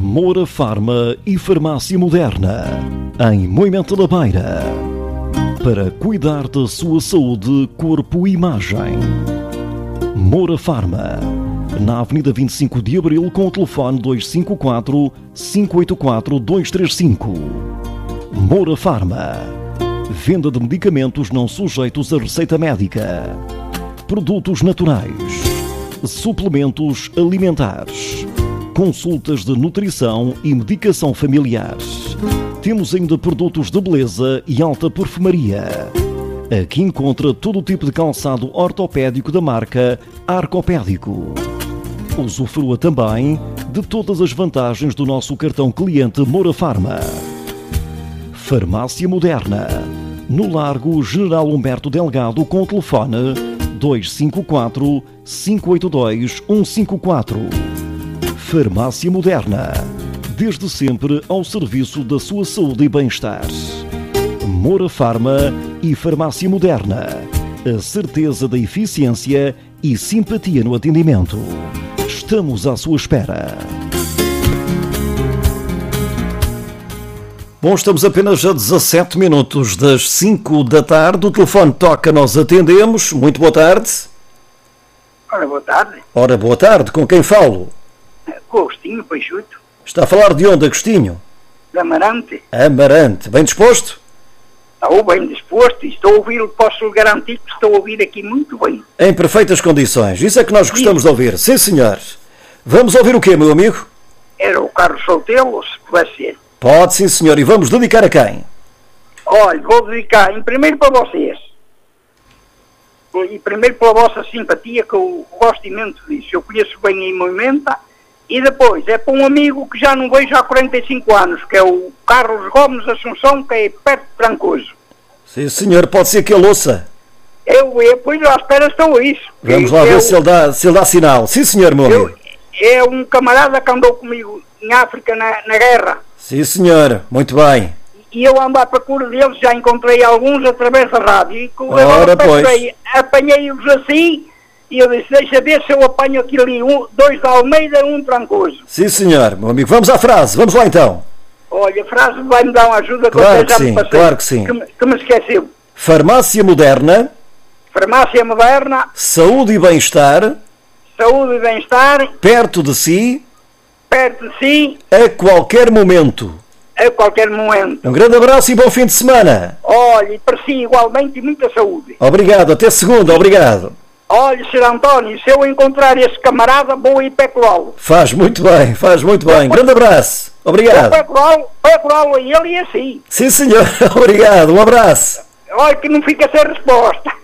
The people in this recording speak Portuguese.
Moura Farma e Farmácia Moderna, em Moimenta da Beira, para cuidar da sua saúde, corpo e imagem. Moura Farma, na Avenida 25 de Abril, com o telefone 254-584-235. Moura Farma, venda de medicamentos não sujeitos a receita médica, produtos naturais, suplementos alimentares, consultas de nutrição e medicação familiar. Temos ainda produtos de beleza e alta perfumaria. Aqui encontra todo o tipo de calçado ortopédico da marca Arcopédico. Usufrua também de todas as vantagens do nosso cartão cliente Moura Farma. Farmácia Moderna, no Largo General Humberto Delgado, com o telefone 254-582-154. Farmácia Moderna, desde sempre ao serviço da sua saúde e bem-estar. Moura Farma e Farmácia Moderna, a certeza da eficiência e simpatia no atendimento. Estamos à sua espera. Bom, estamos apenas a 17 minutos das 5 da tarde. O telefone toca, nós atendemos. Muito boa tarde. Ora, boa tarde. Ora, boa tarde. Com quem falo? Com Agostinho Peixoto. Está a falar de onde, Agostinho? De Amarante. Amarante. Bem disposto? Estou bem disposto e estou a ouvir, posso lhe garantir que estou a ouvir aqui muito bem. Em perfeitas condições. Isso é que nós gostamos de ouvir. Sim, senhor. Vamos ouvir o quê, meu amigo? Era o Carlos Soltelo, se pudesse ser. Pode, sim, senhor. E vamos dedicar a quem? Olha, vou dedicar, em primeiro para vocês. E primeiro pela vossa simpatia, que eu gosto imenso disso. Eu conheço bem em Moimenta. E depois é para um amigo que já não vejo há 45 anos, que é o Carlos Gomes Assunção, que é perto de Trancoso. Sim, senhor. Pode ser que ele ouça. Pois à espera estou a isso. Vamos lá ver se ele dá sinal. Sim, senhor, meu amigo. É um camarada que andou comigo em África na guerra. Sim, senhor. Muito bem. E eu ando à procura deles, já encontrei alguns através da rádio. E ora, pois. Apanhei-os assim, e eu disse, deixa ver se eu apanho aqui ali, dois de Almeida e um de Trancoso. Sim, senhor, meu amigo. Vamos à frase. Vamos lá, então. Olha, a frase vai-me dar uma ajuda, claro que eu já sim, me passei. Claro que sim. Que me esqueceu. Farmácia Moderna. Farmácia Moderna. Saúde e bem-estar. Saúde e bem-estar. Perto de si. Perto de si. A qualquer momento. A qualquer momento. Um grande abraço e bom fim de semana. Olha, e para si igualmente e muita saúde. Obrigado, até segunda, obrigado. Olha, Sr. António, se eu encontrar esse camarada, vou ir peculá-lo. Faz muito bem, faz muito bem. Grande abraço, obrigado. Peculá-lo a ele e assim. Sim, senhor, obrigado, um abraço. Olha que não fica sem resposta.